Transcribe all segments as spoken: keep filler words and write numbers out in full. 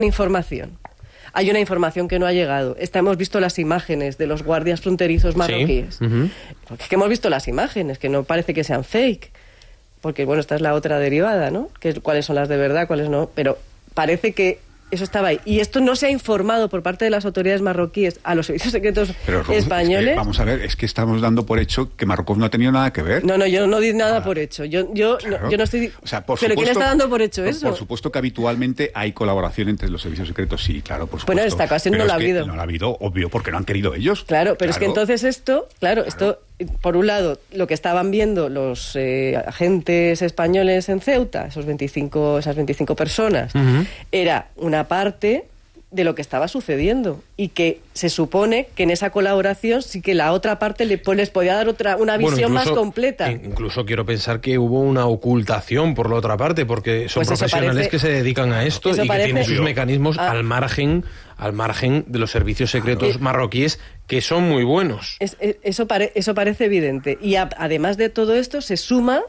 información. Hay una información que no ha llegado. Esta, hemos visto las imágenes de los guardias fronterizos marroquíes. Sí. Uh-huh. Porque es que hemos visto las imágenes, que no parece que sean fake. Porque, bueno, esta es la otra derivada, ¿no? Que, cuáles son las de verdad, cuáles no. Pero parece que eso estaba ahí. Y esto no se ha informado por parte de las autoridades marroquíes a los servicios secretos Pero, Ruth, españoles. Es que, vamos a ver, es que estamos dando por hecho que Marruecos no ha tenido nada que ver. No, no, yo no di nada ah, por hecho. Yo, yo, claro. no, yo no estoy... O sea, por ¿Pero supuesto, quién está dando por hecho por, eso? Por supuesto que habitualmente hay colaboración entre los servicios secretos, sí, claro, por supuesto. Bueno, en esta ocasión no la ha habido. No la ha habido, obvio, porque no han querido ellos. Claro, pero claro. es que entonces esto, claro, claro, esto... Por un lado, lo que estaban viendo los eh, agentes españoles en Ceuta, esos veinticinco, esas veinticinco personas, uh-huh. era una parte de lo que estaba sucediendo y que se supone que en esa colaboración sí que la otra parte le, pues, les podía dar otra una visión bueno, incluso, más completa. Incluso quiero pensar que hubo una ocultación por la otra parte, porque son pues profesionales parece, que se dedican a esto y parece, que tienen sus mecanismos ah, al margen al margen de los servicios secretos que, marroquíes, que son muy buenos. Es, es, eso, pare, eso parece evidente. Y a, además de todo esto se suma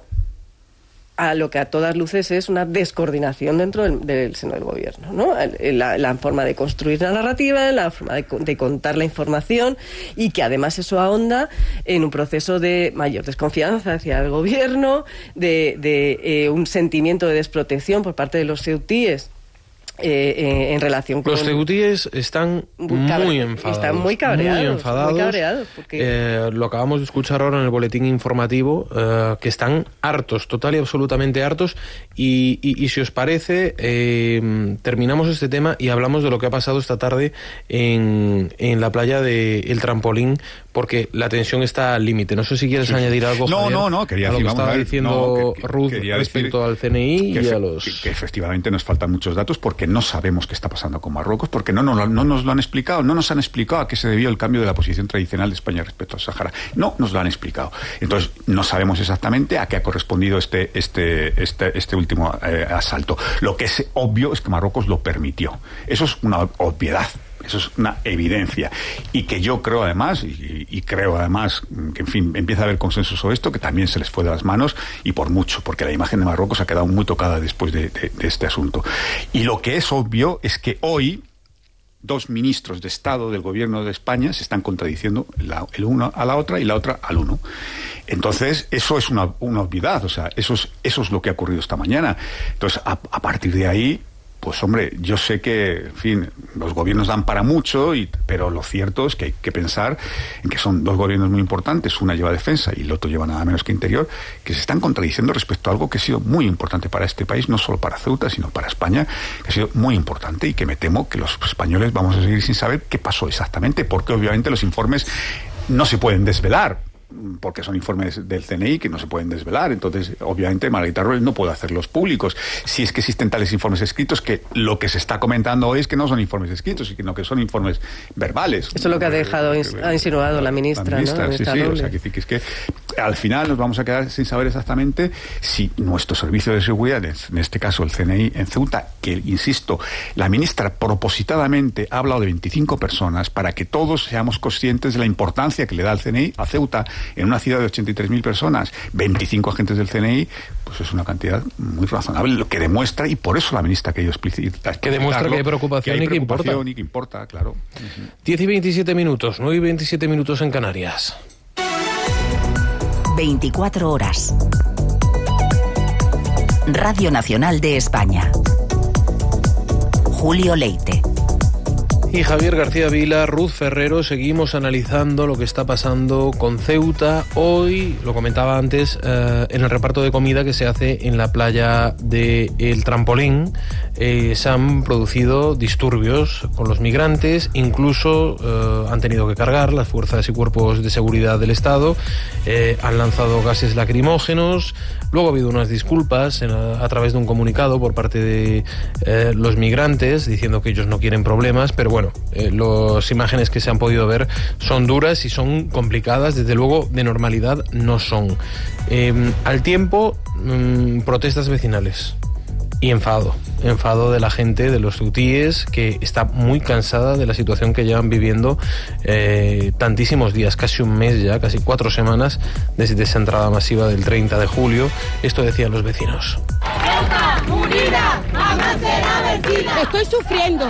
a lo que a todas luces es una descoordinación dentro del, del seno del gobierno, ¿no? La, la forma de construir la narrativa, la forma de, de contar la información, y que además eso ahonda en un proceso de mayor desconfianza hacia el gobierno, de, de eh, un sentimiento de desprotección por parte de los ceutíes. Eh, eh, en relación con... Los ceutíes están muy enfadados. Están muy cabreados. Muy enfadados. Muy cabreados porque... eh, lo acabamos de escuchar ahora en el boletín informativo, eh, que están hartos, total y absolutamente hartos. Y, y, y si os parece, eh, terminamos este tema y hablamos de lo que ha pasado esta tarde en, en la playa de El Trampolín, porque la tensión está al límite. No sé si quieres sí. añadir algo, No, Javier, no, no, quería a lo decir, que estaba ver, diciendo no, que, Ruth respecto al C N I y a los... Que, que efectivamente nos faltan muchos datos porque no sabemos qué está pasando con Marruecos, porque no, no, no nos lo han explicado, no nos han explicado a qué se debió el cambio de la posición tradicional de España respecto al Sáhara. No nos lo han explicado. Entonces, no sabemos exactamente a qué ha correspondido este, este, este, este último eh, asalto. Lo que es obvio es que Marruecos lo permitió. Eso es una obviedad. Eso es una evidencia. Y que yo creo además, y, y creo además, que en fin, empieza a haber consenso sobre esto, que también se les fue de las manos, y por mucho, porque la imagen de Marruecos ha quedado muy tocada después de, de, de este asunto. Y lo que es obvio es que hoy dos ministros de Estado del gobierno de España se están contradiciendo la, el uno a la otra y la otra al uno. Entonces, eso es una, una obviedad, o sea, eso es, eso es lo que ha ocurrido esta mañana. Entonces, a, a partir de ahí, pues hombre, yo sé que, en fin, los gobiernos dan para mucho, y, pero lo cierto es que hay que pensar en que son dos gobiernos muy importantes, una lleva defensa y el otro lleva nada menos que interior, que se están contradiciendo respecto a algo que ha sido muy importante para este país, no solo para Ceuta, sino para España, que ha sido muy importante y que me temo que los españoles vamos a seguir sin saber qué pasó exactamente, porque obviamente los informes no se pueden desvelar, porque son informes del C N I que no se pueden desvelar. Entonces, obviamente, Margarita Robles no puede hacerlos públicos. Si es que existen tales informes escritos, que lo que se está comentando hoy es que no son informes escritos, sino que son informes verbales. Eso es lo que ha dejado, ha insinuado la ministra, la ministra, ¿no? Sí, sí, o sea, que, que es que al final nos vamos a quedar sin saber exactamente si nuestro servicio de seguridad, en este caso el C N I en Ceuta, que, insisto, la ministra propositadamente ha hablado de veinticinco personas para que todos seamos conscientes de la importancia que le da el C N I a Ceuta, en una ciudad de ochenta y tres mil personas, veinticinco agentes del C N I, pues es una cantidad muy razonable, lo que demuestra, y por eso la ministra ha querido explicitar. Que demuestra que hay preocupación, que hay y, que importa. y que importa. Claro. Uh-huh. diez y veintisiete minutos, nueve y veintisiete minutos en Canarias. veinticuatro horas. Radio Nacional de España. Julio Leite. Y Javier García Vila, Ruth Ferrero, seguimos analizando lo que está pasando con Ceuta. Hoy, lo comentaba antes, eh, en el reparto de comida que se hace en la playa de El Trampolín, eh, se han producido disturbios con los migrantes, incluso eh, han tenido que cargar las fuerzas y cuerpos de seguridad del Estado, eh, han lanzado gases lacrimógenos, luego ha habido unas disculpas en, a, a través de un comunicado por parte de eh, los migrantes, diciendo que ellos no quieren problemas, pero bueno, Bueno, eh, las imágenes que se han podido ver son duras y son complicadas, desde luego de normalidad no son. Eh, al tiempo, mmm, protestas vecinales y enfado, enfado de la gente, de los ceutíes, que está muy cansada de la situación que llevan viviendo eh, tantísimos días, casi un mes ya, casi cuatro semanas desde esa entrada masiva del treinta de julio. Esto decían los vecinos. Ceuta, unida, jamás será vencida. Estoy sufriendo,